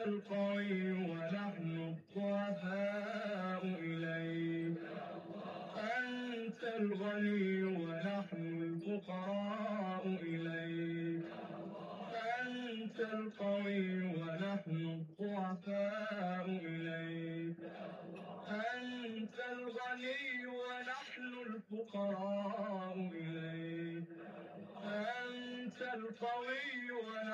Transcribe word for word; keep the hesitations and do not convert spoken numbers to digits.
القوي ونحن الضعفاء إليك. أنت الغني ونحن الفقراء إليك. أنت القوي ونحن الضعفاء إليك. أنت الغني ونحن الفقراء إليك. أنت القوي ونحن